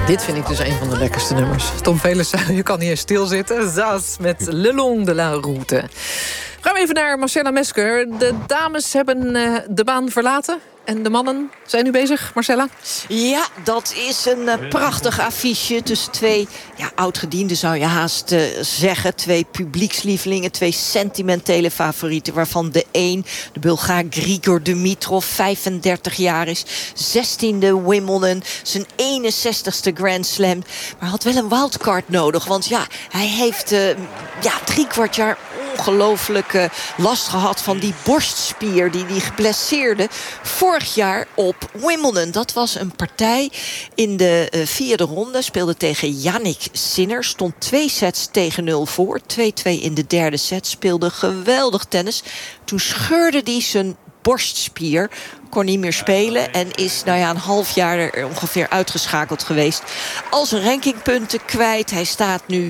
Dit vind ik dus een van de lekkerste nummers. Tom Velesen, je kan niet eens stilzitten. Zas met Le Long de la Route. Gaan we even naar Marcella Mesker. De dames hebben de baan verlaten. En de mannen zijn nu bezig, Marcella? Ja, dat is een prachtig affiche tussen twee oudgedienden, zou je haast zeggen. Twee publiekslievelingen, twee sentimentele favorieten. Waarvan de een, de Bulgaar Grigor Dimitrov, 35 jaar is. 16e Wimbledon, zijn 61ste Grand Slam. Maar had wel een wildcard nodig. Want hij heeft 3/4 jaar ongelooflijk last gehad van die borstspier die hij geblesseerde vorig jaar op Wimbledon. Dat was een partij in de vierde ronde. Speelde tegen Jannik Sinner. Stond 2 sets tegen 0 voor. 2-2 in de derde set. Speelde geweldig tennis. Toen scheurde hij zijn borstspier. Kon niet meer spelen en is een half jaar er ongeveer uitgeschakeld geweest. Al zijn rankingpunten kwijt. Hij staat nu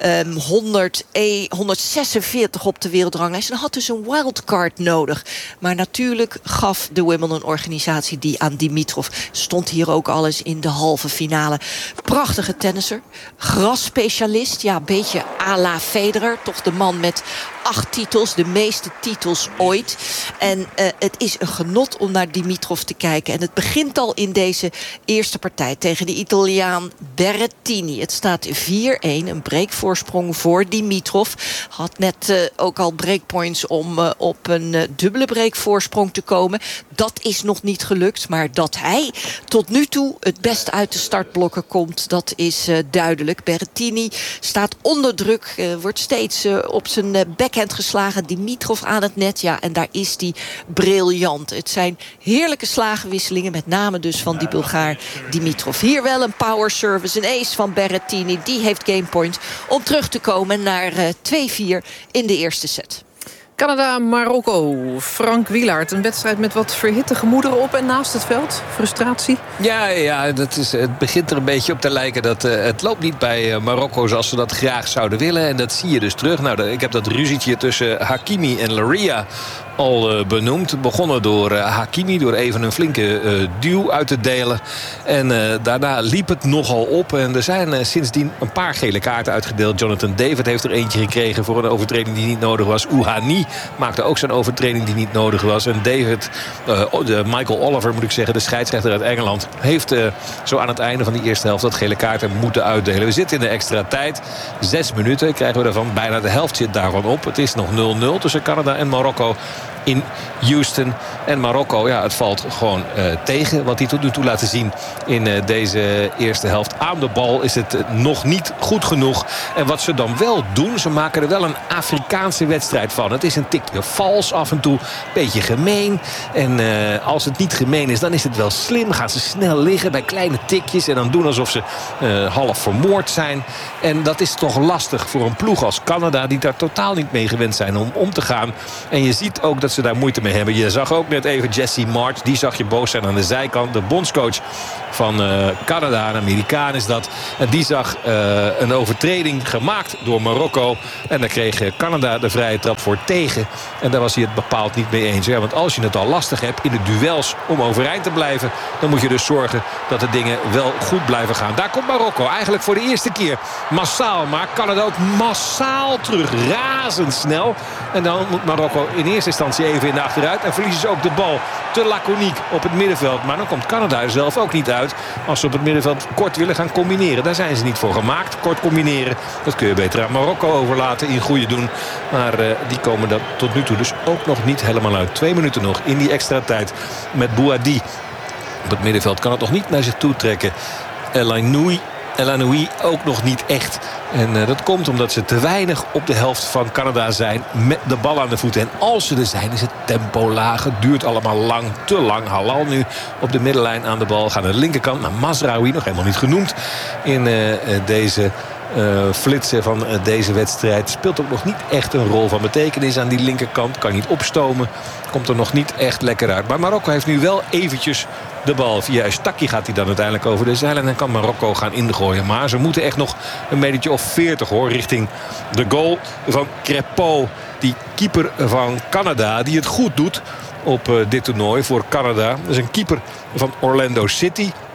146 op de wereldranglijst. En had dus een wildcard nodig. Maar natuurlijk gaf de Wimbledon-organisatie die aan Dimitrov. Stond hier ook alles in de halve finale. Prachtige tennisser. Grasspecialist. Ja, een beetje à la Federer. Toch de man met 8 titels. De meeste titels ooit. En het is een genot om naar Dimitrov te kijken. En het begint al in deze eerste partij tegen de Italiaan Berrettini. Het staat 4-1, een breakvoorsprong voor Dimitrov. Had net ook al breakpoints om op een dubbele breakvoorsprong te komen. Dat is nog niet gelukt, maar dat hij tot nu toe het beste uit de startblokken komt, dat is duidelijk. Berrettini staat onder druk, wordt steeds op zijn backhand geslagen. Dimitrov aan het net, en daar is hij briljant. Het zijn heerlijke slagenwisselingen, met name dus van die Bulgaar Dimitrov. Hier wel een power service, een ace van Berrettini. Die heeft gamepoint om terug te komen naar 2-4 in de eerste set. Canada-Marokko. Frank Wielaert. Een wedstrijd met wat verhitte gemoederen op en naast het veld. Frustratie? Ja, het begint er een beetje op te lijken dat het loopt niet bij Marokko zoals ze dat graag zouden willen. En dat zie je dus terug. Ik heb dat ruzietje tussen Hakimi en Laria al benoemd. Begonnen door Hakimi, door even een flinke duw uit te delen. En daarna liep het nogal op. En er zijn sindsdien een paar gele kaarten uitgedeeld. Jonathan David heeft er eentje gekregen voor een overtreding die niet nodig was. Ouhani maakte ook zijn overtreding die niet nodig was. En David, Michael Oliver moet ik zeggen, de scheidsrechter uit Engeland, heeft zo aan het einde van die eerste helft dat gele kaarten moeten uitdelen. We zitten in de extra tijd. 6 minuten krijgen we daarvan. Bijna de helft zit daarvan op. Het is nog 0-0 tussen Canada en Marokko in Houston. En Marokko, het valt gewoon tegen wat hij tot nu toe laten zien in deze eerste helft. Aan de bal is het nog niet goed genoeg. En wat ze dan wel doen, ze maken er wel een Afrikaanse wedstrijd van. Het is een tikje vals af en toe, een beetje gemeen. En als het niet gemeen is, dan is het wel slim. Gaan ze snel liggen bij kleine tikjes en dan doen alsof ze half vermoord zijn. En dat is toch lastig voor een ploeg als Canada, die daar totaal niet mee gewend zijn om te gaan. En je ziet ook dat ze daar moeite mee hebben. Je zag ook net even Jesse March. Die zag je boos zijn aan de zijkant. De bondscoach van Canada, een Amerikaan is dat. En die zag een overtreding gemaakt door Marokko. En daar kreeg Canada de vrije trap voor tegen. En daar was hij het bepaald niet mee eens. Ja, want als je het al lastig hebt in de duels om overeind te blijven, dan moet je dus zorgen dat de dingen wel goed blijven gaan. Daar komt Marokko eigenlijk voor de eerste keer massaal. Maar Canada ook massaal terug. Razendsnel. En dan moet Marokko in eerste instantie even in de achteruit. En verliezen ze ook de bal te laconiek op het middenveld. Maar dan komt Canada er zelf ook niet uit als ze op het middenveld kort willen gaan combineren. Daar zijn ze niet voor gemaakt. Kort combineren, dat kun je beter aan Marokko overlaten in goede doen. Maar die komen dat tot nu toe dus ook nog niet helemaal uit. 2 minuten nog in die extra tijd met Bouhaddi. Op het middenveld kan het nog niet naar zich toe trekken. Elanoui ook nog niet echt. En dat komt omdat ze te weinig op de helft van Canada zijn met de bal aan de voeten. En als ze er zijn is het tempo laag. Het duurt allemaal lang, te lang. Halal nu op de middenlijn aan de bal. Gaan naar de linkerkant. Maar Mazraoui nog helemaal niet genoemd in deze flitsen van deze wedstrijd. Speelt ook nog niet echt een rol van betekenis aan die linkerkant. Kan niet opstomen. Komt er nog niet echt lekker uit. Maar Marokko heeft nu wel eventjes de bal. Via Eustaki gaat hij dan uiteindelijk over de zeilen. En kan Marokko gaan ingooien. Maar ze moeten echt nog een metertje of 40 hoor. Richting de goal van Crépeau. Die keeper van Canada. Die het goed doet op dit toernooi voor Canada. Dat is een keeper van Orlando City.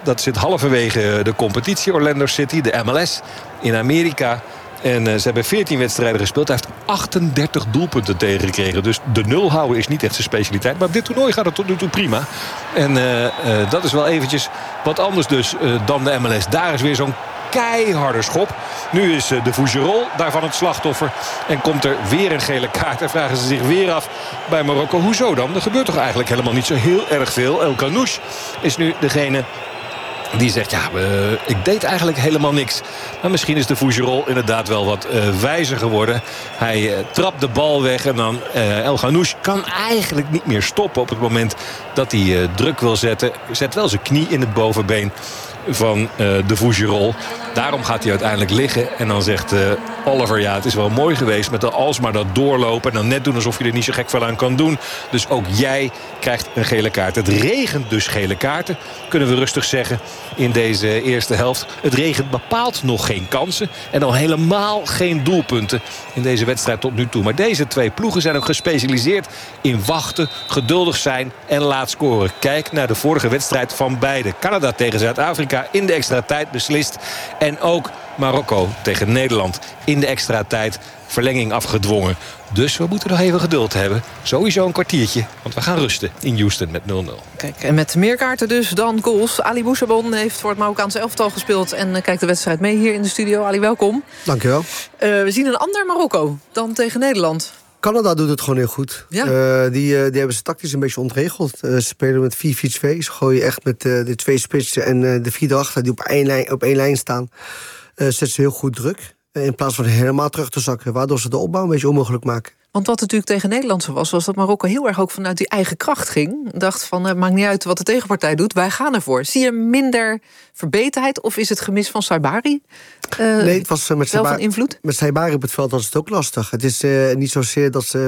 Dat zit halverwege de competitie. Orlando City, de MLS in Amerika. En ze hebben 14 wedstrijden gespeeld. Hij heeft 38 doelpunten tegengekregen. Dus de nul houden is niet echt zijn specialiteit. Maar op dit toernooi gaat het tot nu toe prima. En dat is wel eventjes wat anders dus dan de MLS. Daar is weer zo'n keiharde schop. Nu is de Fougerolles daarvan het slachtoffer. En komt er weer een gele kaart. En vragen ze zich weer af bij Marokko. Hoezo dan? Er gebeurt toch eigenlijk helemaal niet zo heel erg veel. El Kanouche is nu degene die zegt, ik deed eigenlijk helemaal niks. Maar misschien is de Fougerolles inderdaad wel wat wijzer geworden. Hij trapt de bal weg en dan El Kanouche kan eigenlijk niet meer stoppen op het moment dat hij druk wil zetten. Zet wel zijn knie in het bovenbeen van de Fougerolles. Daarom gaat hij uiteindelijk liggen. En dan zegt Oliver, het is wel mooi geweest met alsmaar dat doorlopen. En dan net doen alsof je er niet zo gek veel aan kan doen. Dus ook jij krijgt een gele kaart. Het regent dus gele kaarten, kunnen we rustig zeggen, in deze eerste helft. Het regent bepaald nog geen kansen. En al helemaal geen doelpunten in deze wedstrijd tot nu toe. Maar deze twee ploegen zijn ook gespecialiseerd in wachten, geduldig zijn en laat scoren. Kijk naar de vorige wedstrijd van beide. Canada tegen Zuid-Afrika in de extra tijd beslist. En ook Marokko tegen Nederland in de extra tijd verlenging afgedwongen. Dus we moeten nog even geduld hebben. Sowieso een kwartiertje, want we gaan rusten in Houston met 0-0. Kijk, en met meer kaarten dus dan goals. Ali Bouchabon heeft voor het Marokkaanse elftal gespeeld en kijkt de wedstrijd mee hier in de studio. Ali, welkom. Dankjewel. We zien een ander Marokko dan tegen Nederland. Canada doet het gewoon heel goed. Ja. Die hebben ze tactisch een beetje ontregeld. Ze spelen met 4-4-2. Ze gooien echt met de twee spitsen en de vier erachter die op één lijn staan. Zetten ze heel goed druk. In plaats van helemaal terug te zakken. Waardoor ze de opbouw een beetje onmogelijk maken. Want wat natuurlijk tegen Nederland zo was dat Marokko heel erg ook vanuit die eigen kracht ging. Dacht van, het maakt niet uit wat de tegenpartij doet, wij gaan ervoor. Zie je minder verbeterheid of is het gemis van Saibari? Nee, het was met wel van invloed? Met Saibari op het veld was het ook lastig. Het is niet zozeer dat ze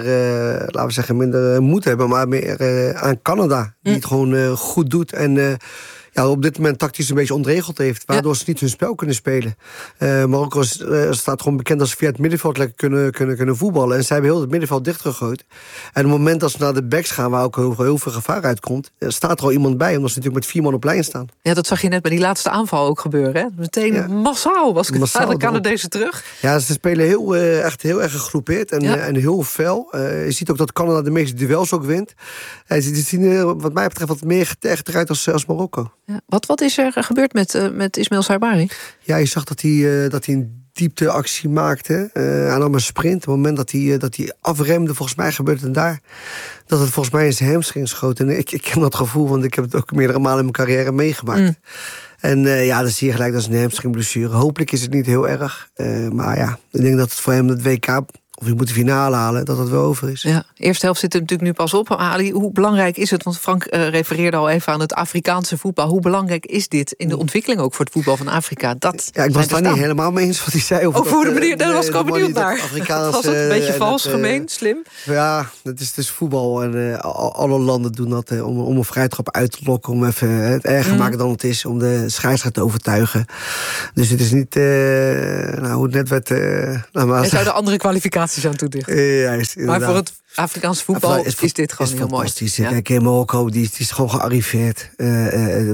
minder moed hebben, maar meer aan Canada. Die het gewoon goed doet en op dit moment tactisch een beetje ontregeld heeft. Waardoor ze niet hun spel kunnen spelen. Marokko staat gewoon bekend dat ze via het middenveld lekker kunnen voetballen. En zij hebben heel het middenveld dichtgegooid. En op het moment dat ze naar de backs gaan, waar ook heel veel gevaar uitkomt, staat er al iemand bij, omdat ze natuurlijk met 4 man op lijn staan. Ja, dat zag je net bij die laatste aanval ook gebeuren. Hè? Meteen massaal was de Canadezen terug. Ja, ze spelen echt heel erg gegroepeerd en heel fel. Je ziet ook dat Canada de meeste duels ook wint. Ze zien wat mij betreft wat meer getergd eruit als Marokko. Ja. Wat is er gebeurd met Ismail Saibari? Ja, je zag dat hij een diepteactie maakte. Hij nam een sprint. Op het moment dat hij afremde, volgens mij gebeurde het daar, dat het volgens mij in zijn hamstring schoot. En ik ken dat gevoel, want ik heb het ook meerdere malen in mijn carrière meegemaakt. En dan zie je gelijk dat is een hamstringblessure. Hopelijk is het niet heel erg. Maar ik denk dat het voor hem het WK, of je moet de finale halen, dat het wel over is. Ja, de eerste helft zit er natuurlijk nu pas op. Ali, hoe belangrijk is het? Want Frank refereerde al even aan het Afrikaanse voetbal. Hoe belangrijk is dit in de ontwikkeling ook voor het voetbal van Afrika? Ik was daar niet helemaal mee eens wat hij zei. Over de manier, daar was ik ook benieuwd naar. Was het een beetje vals, gemeen, slim? Ja, het is dus voetbal. En alle landen doen dat om een vrijtrap uit te lokken. Om even het erger maken dan het is. Om de scheidsrechter te overtuigen. Dus het is niet hoe het net werd. Er zouden andere kwalificaties aan toedichten. Juist, maar voor het Afrikaanse voetbal is dit gewoon heel mooi. Ja. Kijk, in Marokko die is gewoon gearriveerd. Het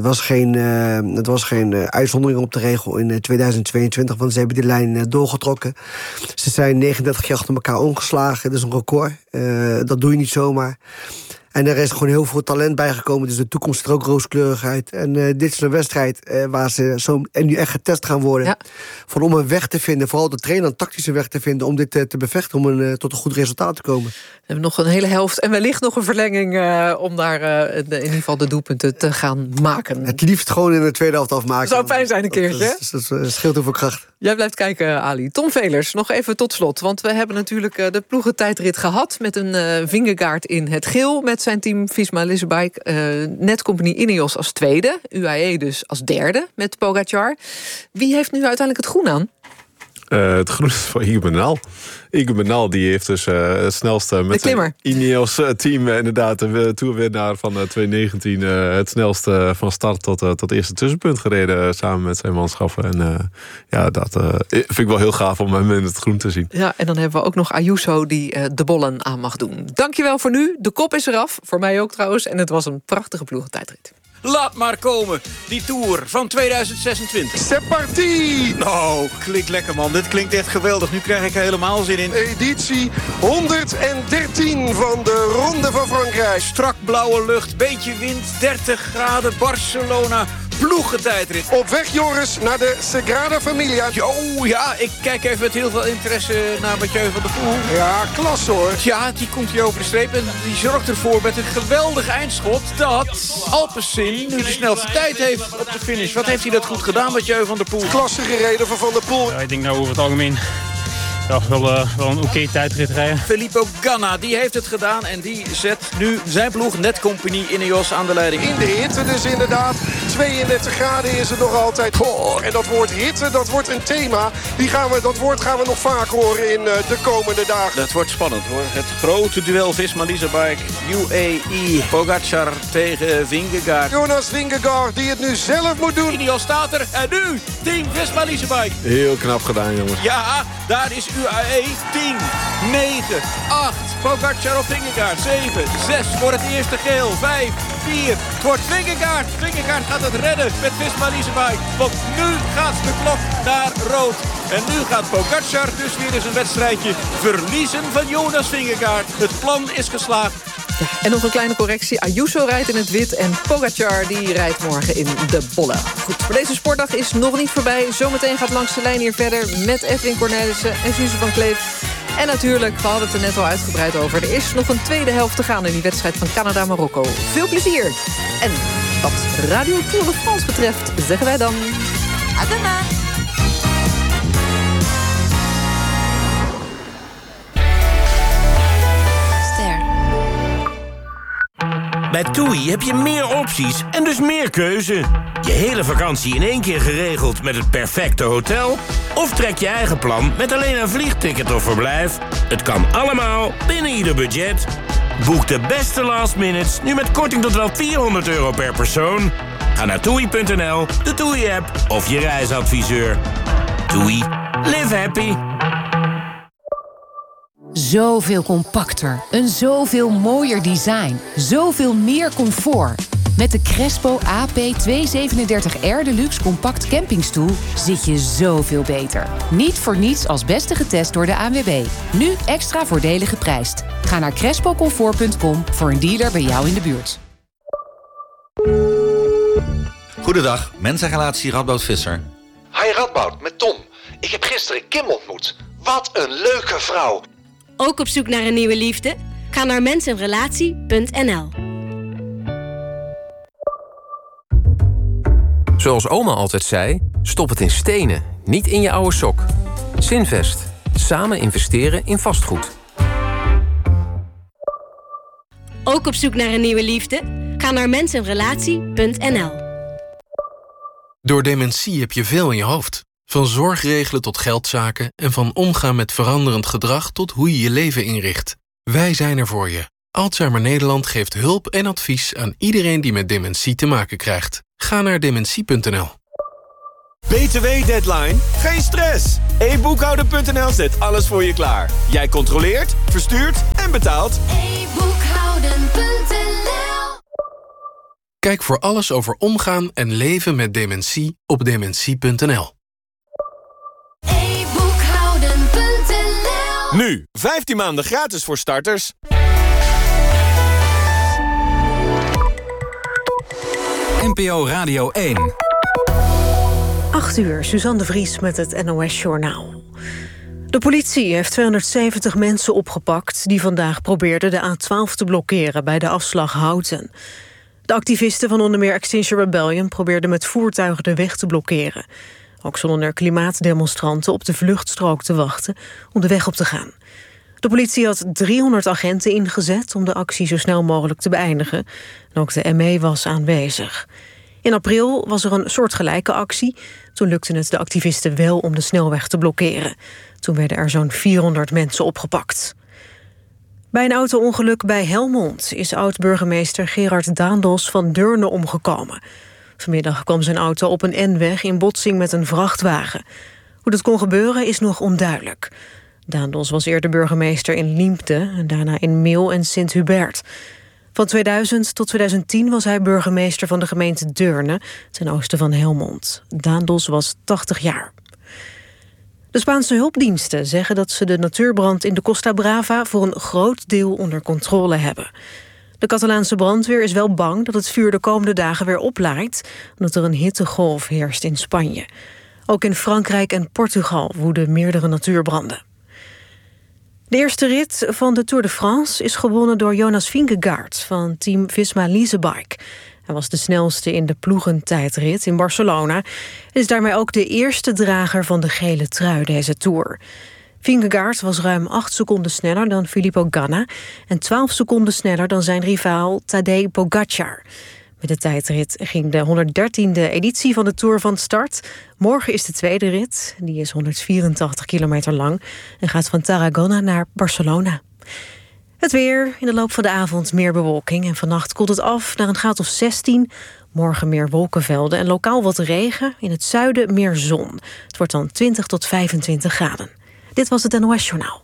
was geen uitzondering op de regel in 2022, want ze hebben die lijn doorgetrokken. Ze zijn 39 keer achter elkaar ongeslagen. Dat is een record. Dat doe je niet zomaar. En er is gewoon heel veel talent bijgekomen. Dus de toekomst ziet er ook rooskleurig uit. En dit is een wedstrijd waar ze nu echt getest gaan worden. Ja. Om een weg te vinden. Vooral de trainer een tactische weg te vinden. Om dit te bevechten. Om tot een goed resultaat te komen. We hebben nog een hele helft. En wellicht nog een verlenging. Om daar in ieder geval de doelpunten te gaan maken. Het liefst gewoon in de tweede helft afmaken. Zou fijn zijn een keertje. Dat scheelt heel veel kracht. Jij blijft kijken, Ali. Tom Velers, nog even tot slot. Want we hebben natuurlijk de ploegentijdrit gehad. Met een Vingegaard in het geel. Met zijn team Visma Leasebike. Netcompany Ineos als tweede. UAE dus als derde met Pogacar. Wie heeft nu uiteindelijk het groen aan? Het groen is van Igor Bernal. Igor Bernal die heeft dus het snelste met zijn Ineos team inderdaad de toerwinnaar van 2019 het snelste van start tot eerste tussenpunt gereden samen met zijn manschappen. En dat vind ik wel heel gaaf om hem in het groen te zien. Ja, en dan hebben we ook nog Ayuso die de bollen aan mag doen. Dankjewel voor nu. De kop is eraf, voor mij ook trouwens. En het was een prachtige ploegentijdrit. Laat maar komen, die Tour van 2026. C'est parti! Nou, klinkt lekker man. Dit klinkt echt geweldig. Nu krijg ik er helemaal zin in. Editie 113 van de Ronde van Frankrijk. Strak blauwe lucht, beetje wind, 30 graden, Barcelona. Ploegentijdrit. Op weg, Joris, naar de Sagrada Familia. Oh ja, ik kijk even met heel veel interesse naar Mathieu van der Poel. Ja, klasse hoor. Ja, die komt hier over de streep en die zorgt ervoor met een geweldig eindschot dat Alpecin nu de snelste tijd heeft op de finish. Wat heeft hij dat goed gedaan, Mathieu van der Poel? Klasse gereden van Van der Poel. Ja, ik denk nou over het algemeen wel een oké tijdrit rijden. Filippo Ganna, die heeft het gedaan en die zet nu zijn ploeg Netcompany Ineos aan de leiding. In de hitte dus inderdaad. 32 graden is het nog altijd. En dat woord hitte, dat wordt een thema. Dat woord gaan we nog vaak horen in de komende dagen. Dat wordt spannend hoor. Het grote duel Visma-Leasebike. UAE. Pogacar tegen Vingegaard. Jonas Vingegaard die het nu zelf moet doen. Ineos staat er en nu team Visma-Leasebike. Heel knap gedaan, jongens. Ja, daar is UAE 10, 9, 8. Pogacar op Vingegaard. 7, 6 voor het eerste geel. 5, 4. Het wordt Vingegaard. Vingegaard gaat het redden met Visma-Leasebike. Want nu gaat de klok naar rood. En nu gaat Pogacar dus weer eens een wedstrijdje verliezen van Jonas Vingegaard. Het plan is geslaagd. Ja, en nog een kleine correctie. Ayuso rijdt in het wit en Pogacar die rijdt morgen in de bolle. Goed, voor deze sportdag is nog niet voorbij. Zometeen gaat Langs de Lijn hier verder met Edwin Cornelissen en Suze van Kleef. En natuurlijk, we hadden het er net al uitgebreid over. Er is nog een tweede helft te gaan in die wedstrijd van Canada-Marokko. Veel plezier! En wat Radio Tour de France betreft, zeggen wij dan... Adana! Bij TUI heb je meer opties en dus meer keuze. Je hele vakantie in één keer geregeld met het perfecte hotel? Of trek je eigen plan met alleen een vliegticket of verblijf? Het kan allemaal binnen ieder budget. Boek de beste last minutes nu met korting tot wel €400 per persoon. Ga naar TUI.nl, de TUI-app of je reisadviseur. TUI. Live happy. Zoveel compacter, een zoveel mooier design, zoveel meer comfort. Met de Crespo AP237R Deluxe Compact Campingstoel zit je zoveel beter. Niet voor niets als beste getest door de ANWB. Nu extra voordelig geprijsd. Ga naar crespocomfort.com voor een dealer bij jou in de buurt. Goedendag, mensenrelatie Radboud Visser. Hi Radboud, met Tom. Ik heb gisteren Kim ontmoet. Wat een leuke vrouw. Ook op zoek naar een nieuwe liefde? Ga naar mensenrelatie.nl. Zoals oma altijd zei, stop het in stenen, niet in je oude sok. Zinvest. Samen investeren in vastgoed. Ook op zoek naar een nieuwe liefde? Ga naar mensenrelatie.nl. Door dementie heb je veel in je hoofd. Van zorgregelen tot geldzaken en van omgaan met veranderend gedrag tot hoe je je leven inricht. Wij zijn er voor je. Alzheimer Nederland geeft hulp en advies aan iedereen die met dementie te maken krijgt. Ga naar dementie.nl. BTW-deadline? Geen stress! eBoekhouden.nl zet alles voor je klaar. Jij controleert, verstuurt en betaalt. eBoekhouden.nl. Kijk voor alles over omgaan en leven met dementie op dementie.nl. Nu, 15 maanden gratis voor starters. NPO Radio 1. 8 uur, Suzanne de Vries met het NOS-journaal. De politie heeft 270 mensen opgepakt die vandaag probeerden de A12 te blokkeren bij de afslag Houten. De activisten van onder meer Extinction Rebellion probeerden met voertuigen de weg te blokkeren. Ook stonden er klimaatdemonstranten op de vluchtstrook te wachten om de weg op te gaan. De politie had 300 agenten ingezet om de actie zo snel mogelijk te beëindigen. En ook de ME was aanwezig. In april was er een soortgelijke actie. Toen lukte het de activisten wel om de snelweg te blokkeren. Toen werden er zo'n 400 mensen opgepakt. Bij een auto-ongeluk bij Helmond is oud-burgemeester Gerard Daendels van Deurne omgekomen. Vanmiddag kwam zijn auto op een N-weg in botsing met een vrachtwagen. Hoe dat kon gebeuren is nog onduidelijk. Daendels was eerder burgemeester in Liempde en daarna in Meel en Sint-Hubert. Van 2000 tot 2010 was hij burgemeester van de gemeente Deurne, ten oosten van Helmond. Daendels was 80 jaar. De Spaanse hulpdiensten zeggen dat ze de natuurbrand in de Costa Brava voor een groot deel onder controle hebben. De Catalaanse brandweer is wel bang dat het vuur de komende dagen weer oplaait, omdat er een hittegolf heerst in Spanje. Ook in Frankrijk en Portugal woeden meerdere natuurbranden. De eerste rit van de Tour de France is gewonnen door Jonas Vingegaard van team Visma Leasebike. Hij was de snelste in de ploegentijdrit in Barcelona. Hij is daarmee ook de eerste drager van de gele trui deze Tour. Vingegaard was ruim 8 seconden sneller dan Filippo Ganna en 12 seconden sneller dan zijn rivaal Tadej Pogacar. Met de tijdrit ging de 113e editie van de Tour van start. Morgen is de tweede rit, die is 184 kilometer lang en gaat van Tarragona naar Barcelona. Het weer, in de loop van de avond meer bewolking en vannacht koelt het af naar een graad of 16. Morgen meer wolkenvelden en lokaal wat regen, in het zuiden meer zon. Het wordt dan 20 tot 25 graden. Dit was het NOS Journaal.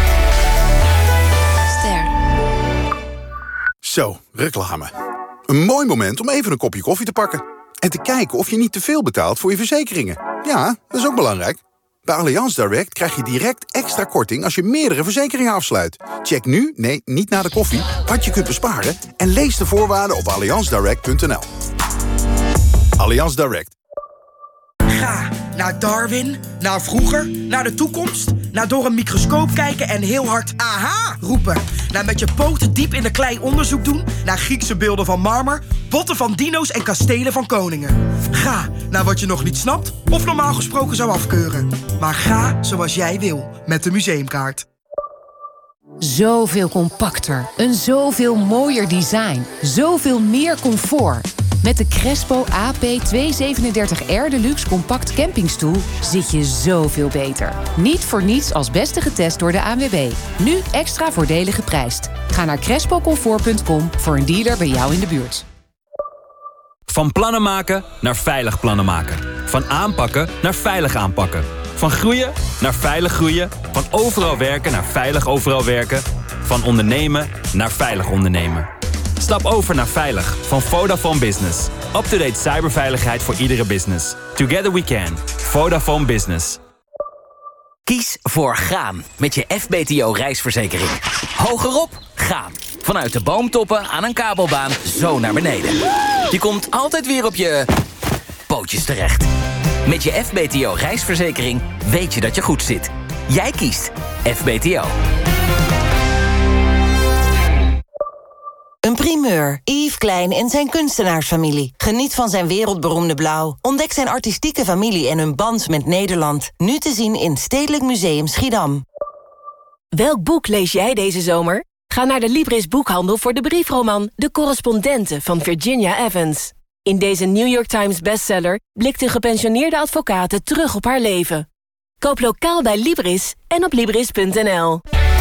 Zo, reclame. Een mooi moment om even een kopje koffie te pakken. En te kijken of je niet te veel betaalt voor je verzekeringen. Ja, dat is ook belangrijk. Bij Allianz Direct krijg je direct extra korting als je meerdere verzekeringen afsluit. Check nu, nee, niet na de koffie, wat je kunt besparen en lees de voorwaarden op allianzdirect.nl. Allianz Direct. Ga naar Darwin, naar vroeger, naar de toekomst, naar door een microscoop kijken en heel hard AHA roepen. Naar met je poten diep in de klei onderzoek doen, naar Griekse beelden van marmer, botten van dino's en kastelen van koningen. Ga naar wat je nog niet snapt of normaal gesproken zou afkeuren. Maar ga zoals jij wil, met de museumkaart. Zoveel compacter, een zoveel mooier design, zoveel meer comfort. Met de Crespo AP237R Deluxe Compact Campingstoel zit je zoveel beter. Niet voor niets als beste getest door de ANWB. Nu extra voordelig geprijsd. Ga naar crespocomfort.com voor een dealer bij jou in de buurt. Van plannen maken naar veilig plannen maken. Van aanpakken naar veilig aanpakken. Van groeien naar veilig groeien. Van overal werken naar veilig overal werken. Van ondernemen naar veilig ondernemen. Stap over naar Veilig van Vodafone Business. Up-to-date cyberveiligheid voor iedere business. Together we can. Vodafone Business. Kies voor gaan met je FBTO reisverzekering. Hogerop, gaan. Vanuit de boomtoppen aan een kabelbaan zo naar beneden. Je komt altijd weer op je pootjes terecht. Met je FBTO reisverzekering weet je dat je goed zit. Jij kiest FBTO. Een primeur. Yves Klein en zijn kunstenaarsfamilie. Geniet van zijn wereldberoemde blauw. Ontdek zijn artistieke familie en hun band met Nederland. Nu te zien in Stedelijk Museum Schiedam. Welk boek lees jij deze zomer? Ga naar de Libris boekhandel voor de briefroman De Correspondenten van Virginia Evans. In deze New York Times bestseller blikt een gepensioneerde advocate terug op haar leven. Koop lokaal bij Libris en op Libris.nl.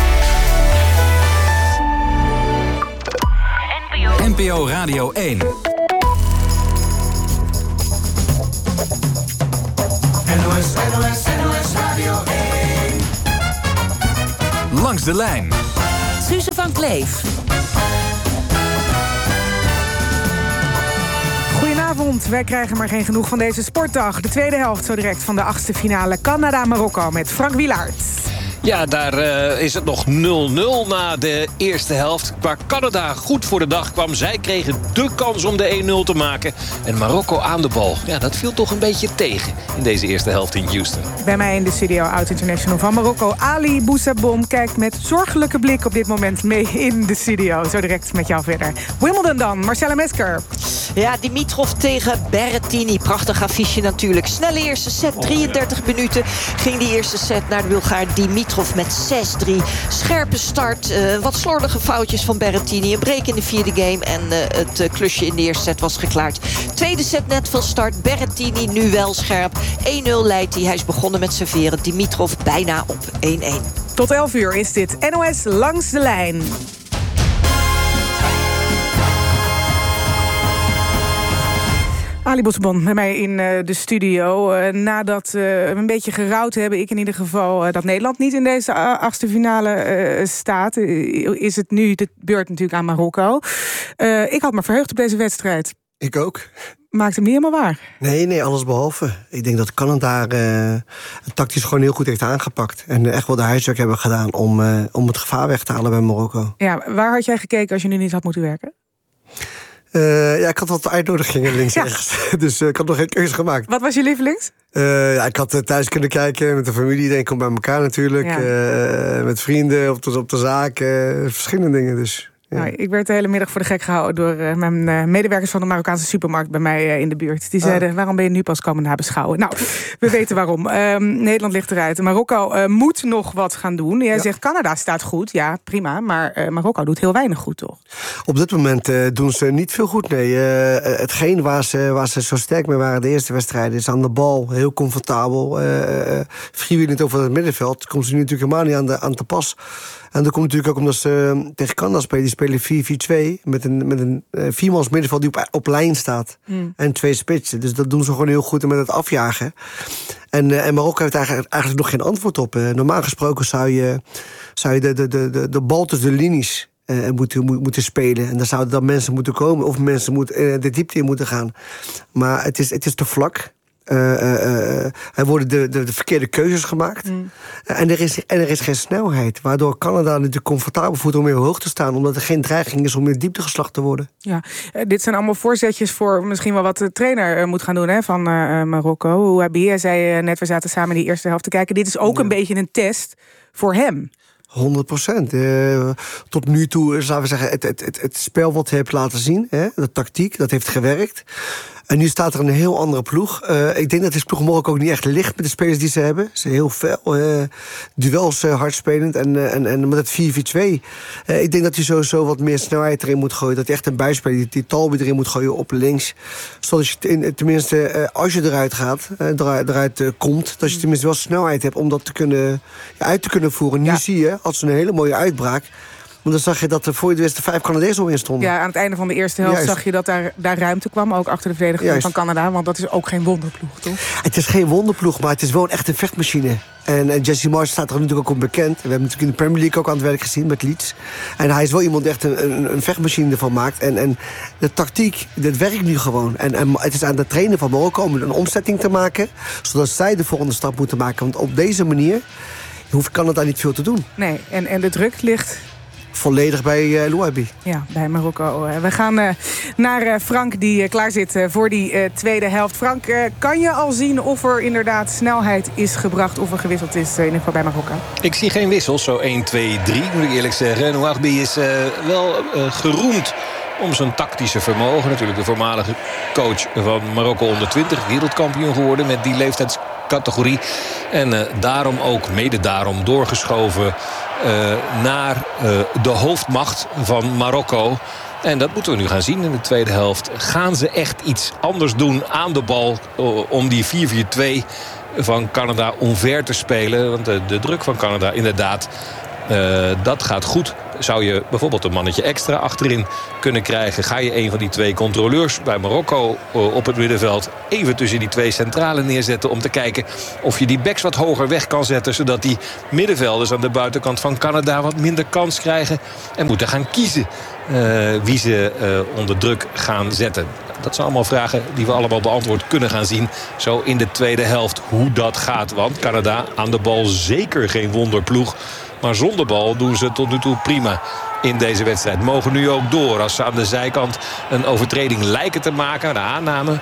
NPO Radio 1. NOS Radio 1. Langs de lijn. Suze van Kleef. Goedenavond, wij krijgen maar geen genoeg van deze sportdag. De tweede helft zo direct van de 8e finale Canada-Marokko met Frank Wielaert. Ja, daar is het nog 0-0 na de eerste helft. Waar Canada goed voor de dag kwam. Zij kregen de kans om de 1-0 te maken. En Marokko aan de bal. Ja, dat viel toch een beetje tegen in deze eerste helft in Houston. Bij mij in de studio oud-international van Marokko, Ali Boussabom, kijkt met zorgelijke blik op dit moment mee in de studio. Zo direct met jou verder. Wimbledon dan, Marcella Mesker. Ja, Dimitrov tegen Berrettini. Prachtig affiche natuurlijk. Snelle eerste set, 33 minuten ging die eerste set naar de Bulgaar Dimitrov met 6-3. Scherpe start, wat slordige foutjes van Berrettini. Een break in de vierde game en het klusje in de eerste set was geklaard. Tweede set net van start. Berrettini nu wel scherp. 1-0 leidt hij. Hij is begonnen met serveren. Dimitrov bijna op 1-1. Tot 11 uur is dit NOS Langs de Lijn. Ali Bousebon bij mij in de studio. Nadat we een beetje gerouwd hebben, ik in ieder geval, dat Nederland niet in deze achtste finale staat, is het nu de beurt natuurlijk aan Marokko. Ik had me verheugd op deze wedstrijd. Ik ook. Maakt hem niet helemaal waar. Nee, alles behalve. Ik denk dat Canada het tactisch gewoon heel goed heeft aangepakt. En echt wel de huiswerk hebben gedaan om het gevaar weg te halen bij Marokko. Ja, waar had jij gekeken als je nu niet had moeten werken? Ik had wat uitnodigingen links en rechts. Dus ik had nog geen keuze gemaakt. Wat was je lievelings? Ik had thuis kunnen kijken met de familie. Iedereen komt bij elkaar natuurlijk. Ja. Met vrienden, op de zaak. Verschillende dingen dus. Ja. Nou, ik werd de hele middag voor de gek gehouden door mijn medewerkers van de Marokkaanse supermarkt bij mij in de buurt. Die zeiden, waarom ben je nu pas komen nabeschouwen? Nou, we weten waarom. Nederland ligt eruit. Marokko moet nog wat gaan doen. Jij zegt, Canada staat goed. Ja, prima. Maar Marokko doet heel weinig goed, toch? Op dit moment doen ze niet veel goed, nee. Hetgeen waar ze zo sterk mee waren de eerste wedstrijden is aan de bal. Heel comfortabel. Freewheelend over het middenveld. Komt ze nu natuurlijk helemaal niet aan te pas. En dat komt natuurlijk ook omdat ze tegen Canada spelen. Die spelen 4-4-2 met een viermans middenveld die op lijn staat. En 2 spitsen. Dus dat doen ze gewoon heel goed met het afjagen. En Marokko heeft eigenlijk nog geen antwoord op. Normaal gesproken zou je de bal tussen de linies moeten spelen. En dan zouden dan mensen moeten komen of mensen de diepte in moeten gaan. Maar het is te vlak. Er worden de verkeerde keuzes gemaakt. En er is geen snelheid. Waardoor Canada natuurlijk comfortabel voelt om heel hoog te staan. Omdat er geen dreiging is om in diepte geslacht te worden. Ja, dit zijn allemaal voorzetjes voor misschien wel wat de trainer moet gaan doen van Marokko. Ouabi zei net, we zaten samen in die eerste helft te kijken. Dit is ook een beetje een test voor hem. 100%. Tot nu toe, zouden we zeggen, het spel wat hij heeft laten zien. De tactiek, dat heeft gewerkt. En nu staat er een heel andere ploeg. Ik denk dat deze ploeg morgen ook niet echt ligt met de spelers die ze hebben. Ze zijn heel fel, duels hardspelend. En met het 4-4-2. Ik denk dat hij sowieso wat meer snelheid erin moet gooien. Dat hij echt een buisspeler, die Talbi erin moet gooien op links. Zodat je tenminste, als je eruit gaat, eruit komt, dat je tenminste wel snelheid hebt om dat uit te kunnen voeren. Nu zie je, als een hele mooie uitbraak. Want dan zag je dat er voor de eerste 5 Canadezen al in stonden. Ja, aan het einde van de eerste helft zag je dat daar ruimte kwam. Ook achter de verdediger van Canada. Want dat is ook geen wonderploeg, toch? Het is geen wonderploeg, maar het is wel echt een vechtmachine. En Jesse Marsch staat er natuurlijk ook op bekend. We hebben natuurlijk in de Premier League ook aan het werk gezien met Leeds. En hij is wel iemand die echt een vechtmachine ervan maakt. En de tactiek, dat werkt nu gewoon. En het is aan de trainer van Marokko om een omzetting te maken. Zodat zij de volgende stap moeten maken. Want op deze manier hoeft Canada niet veel te doen. Nee, en de druk ligt volledig bij Louabi. Ja, bij Marokko. We gaan naar Frank, die klaar zit voor die tweede helft. Frank, kan je al zien of er inderdaad snelheid is gebracht, of er gewisseld is in ieder geval bij Marokko? Ik zie geen wissels, zo 1, 2, 3 moet ik eerlijk zeggen. Louabi is wel geroemd om zijn tactische vermogen. Natuurlijk de voormalige coach van Marokko onder 20, wereldkampioen geworden met die leeftijdscategorie. En mede daarom doorgeschoven naar de hoofdmacht van Marokko. En dat moeten we nu gaan zien in de tweede helft. Gaan ze echt iets anders doen aan de bal om die 4-4-2 van Canada omver te spelen? Want de druk van Canada inderdaad, dat gaat goed. Zou je bijvoorbeeld een mannetje extra achterin kunnen krijgen? Ga je een van die 2 controleurs bij Marokko op het middenveld even tussen die 2 centralen neerzetten om te kijken of je die backs wat hoger weg kan zetten, zodat die middenvelders aan de buitenkant van Canada wat minder kans krijgen en moeten gaan kiezen wie ze onder druk gaan zetten. Dat zijn allemaal vragen die we allemaal beantwoord kunnen gaan zien zo in de tweede helft hoe dat gaat. Want Canada aan de bal zeker geen wonderploeg. Maar zonder bal doen ze tot nu toe prima in deze wedstrijd. Mogen nu ook door als ze aan de zijkant een overtreding lijken te maken. De aanname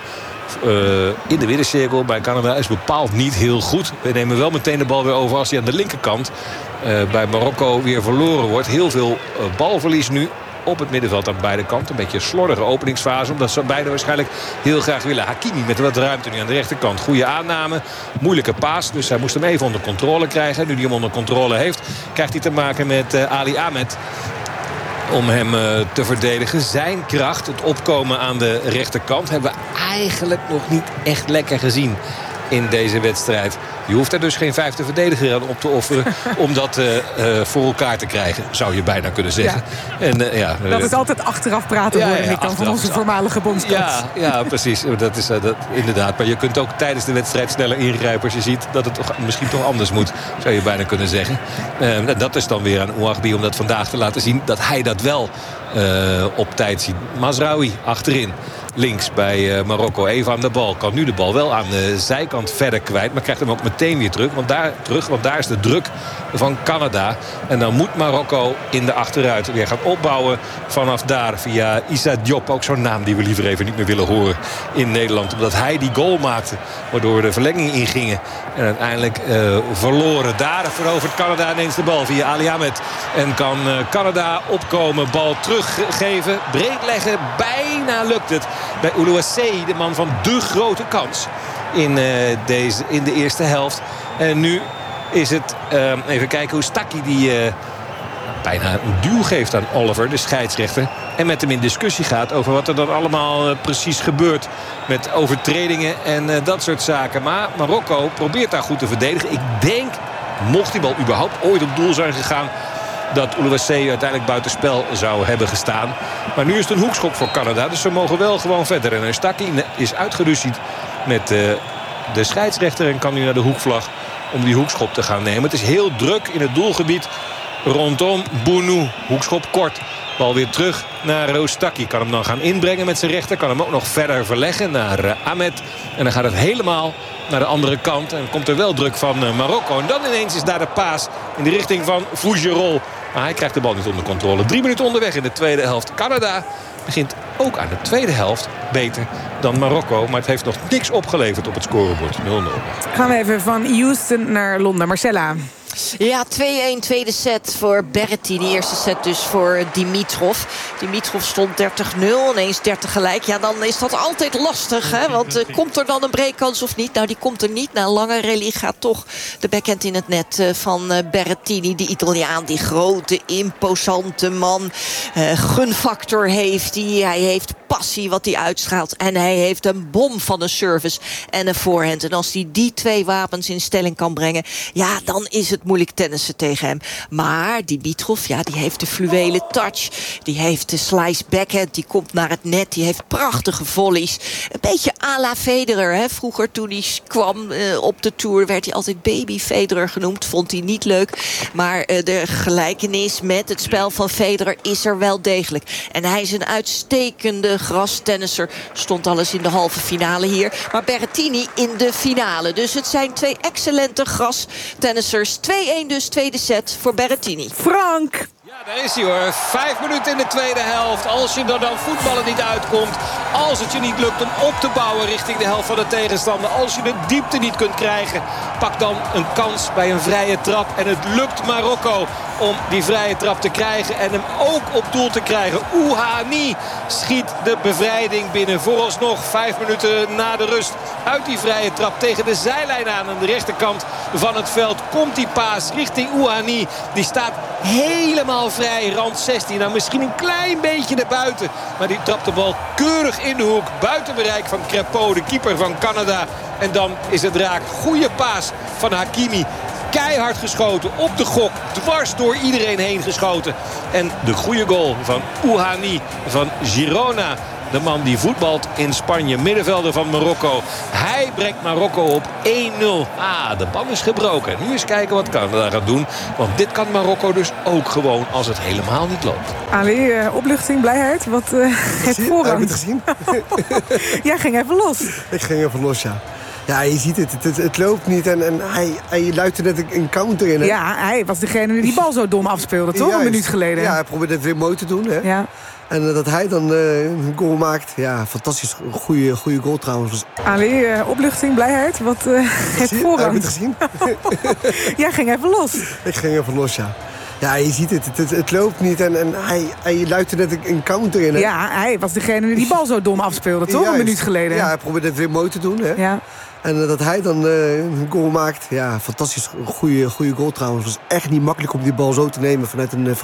in de middencirkel bij Canada is bepaald niet heel goed. We nemen wel meteen de bal weer over als hij aan de linkerkant bij Marokko weer verloren wordt. Heel veel balverlies nu op het middenveld aan beide kanten. Een beetje een slordige openingsfase, omdat ze beide waarschijnlijk heel graag willen. Hakimi met wat ruimte nu aan de rechterkant. Goede aanname, moeilijke paas. Dus hij moest hem even onder controle krijgen. Nu hij hem onder controle heeft, krijgt hij te maken met Ali Ahmed om hem te verdedigen. Zijn kracht, het opkomen aan de rechterkant, hebben we eigenlijk nog niet echt lekker gezien in deze wedstrijd. Je hoeft er dus geen vijfde verdediger aan op te offeren om dat voor elkaar te krijgen, zou je bijna kunnen zeggen. Ja. En, dat is altijd achteraf praten, hoor ik dan, van onze voormalige bondscoach. Ja, precies. Dat is inderdaad. Maar je kunt ook tijdens de wedstrijd sneller ingrijpen als je ziet dat het misschien toch anders moet, zou je bijna kunnen zeggen. Dat is dan weer aan Ouarbi om dat vandaag te laten zien dat hij dat wel op tijd ziet. Mazraoui achterin. Links bij Marokko even aan de bal. Kan nu de bal wel aan de zijkant verder kwijt. Maar krijgt hem ook meteen weer terug. Want daar is de druk van Canada. En dan moet Marokko in de achteruit weer gaan opbouwen. Vanaf daar via Issa Diop. Ook zo'n naam die we liever even niet meer willen horen in Nederland. Omdat hij die goal maakte. Waardoor de verlenging ingingen. En uiteindelijk verloren. Daar verovert Canada ineens de bal via Ali Ahmed. En kan Canada opkomen. Bal teruggeven. Breed leggen. Bijna lukt het. Bij Uluwassé, de man van de grote kans in de eerste helft. En nu is het, even kijken hoe Stuckey die bijna een duw geeft aan Oliver, de scheidsrechter. En met hem in discussie gaat over wat er dan allemaal precies gebeurt. Met overtredingen en dat soort zaken. Maar Marokko probeert daar goed te verdedigen. Ik denk, mocht die bal überhaupt ooit op doel zijn gegaan, dat Uluwassé uiteindelijk buitenspel zou hebben gestaan. Maar nu is het een hoekschop voor Canada. Dus ze mogen wel gewoon verder. En Stuckey is uitgeruzied met de scheidsrechter. En kan nu naar de hoekvlag om die hoekschop te gaan nemen. Het is heel druk in het doelgebied rondom Bounou. Hoekschop kort. Bal weer terug naar Stuckey. Kan hem dan gaan inbrengen met zijn rechter. Kan hem ook nog verder verleggen naar Ahmed. En dan gaat het helemaal naar de andere kant. En komt er wel druk van Marokko. En dan ineens is daar de paas in de richting van Fougerolles. Maar hij krijgt de bal niet onder controle. 3 minuten onderweg in de tweede helft. Canada begint ook aan de tweede helft beter dan Marokko. Maar het heeft nog niks opgeleverd op het scorebord. 0-0. Gaan we even van Houston naar Londen. Marcella. Ja, 2-1 tweede set voor Berrettini. De eerste set dus voor Dimitrov. Dimitrov stond 30-0, ineens 30 gelijk. Ja, dan is dat altijd lastig, hè? Want komt er dan een breakkans of niet? Nou, die komt er niet. Na een lange rally gaat toch de backhand in het net van Berrettini. Die Italiaan, die grote, imposante man. Gunfactor heeft hij. Hij heeft passie wat hij uitstraalt. En hij heeft een bom van een service en een voorhand. En als hij die twee wapens in stelling kan brengen, ja, dan is het moeilijk tennissen tegen hem. Maar Dimitrov, ja, die heeft de fluwelen touch. Die heeft de slice backhand. Die komt naar het net. Die heeft prachtige volleys. Een beetje à la Federer. Hè? Vroeger toen hij kwam op de Tour werd hij altijd baby Federer genoemd. Vond hij niet leuk. Maar de gelijkenis met het spel van Federer is er wel degelijk. En hij is een uitstekende grastennisser. Stond alles in de halve finale hier. Maar Berrettini in de finale. Dus het zijn twee excellente grastennissers. 2-1 dus, tweede set voor Berrettini. Frank! Ja, daar is hij hoor. 5 minuten in de tweede helft. Als je er dan voetballen niet uitkomt. Als het je niet lukt om op te bouwen richting de helft van de tegenstander. Als je de diepte niet kunt krijgen. Pak dan een kans bij een vrije trap. En het lukt Marokko om die vrije trap te krijgen. En hem ook op doel te krijgen. Ouhani schiet de bevrijding binnen. Vooralsnog 5 minuten na de rust. Uit die vrije trap tegen de zijlijn aan de rechterkant van het veld. Komt die paas richting Ouhani. Die staat helemaal vrij, rand 16. Nou, misschien een klein beetje naar buiten. Maar die trapt de bal keurig in de hoek. Buiten bereik van Crépeau, de keeper van Canada. En dan is het raak. Goeie paas van Hakimi. Keihard geschoten op de gok. Dwars door iedereen heen geschoten. En de goede goal van Ouhani van Girona. De man die voetbalt in Spanje. Middenvelder van Marokko. Hij brengt Marokko op 1-0. De ban is gebroken. Nu eens kijken wat Canada gaat doen. Want dit kan Marokko dus ook gewoon als het helemaal niet loopt. Ali, opluchting, blijheid. Wat heeft voorrang? Heb je het gezien? Jij ging even los. Ik ging even los, ja. Ja, je ziet het loopt niet en hij luidde net een counter in. Hè? Ja, hij was degene die die bal zo dom afspeelde, toch? Een minuut geleden. Ja, hij probeerde het weer mooi te doen. Hè? Ja. En dat hij dan een goal maakt. Ja, fantastisch. Goede goal trouwens. Ali, opluchting, blijheid. Wat heeft voorrang? Heb je het gezien? Jij ging even los. Ik ging even los, ja. Ja, je ziet het loopt niet en hij luidde net een counter in. Hè? Ja, hij was degene die die bal zo dom afspeelde, toch? Een minuut geleden. Ja, hij probeerde het weer mooi te doen. Hè? Ja. En dat hij dan een goal maakt. Ja, fantastisch. Goede goal trouwens. Het was echt niet makkelijk om die bal zo te nemen vanuit een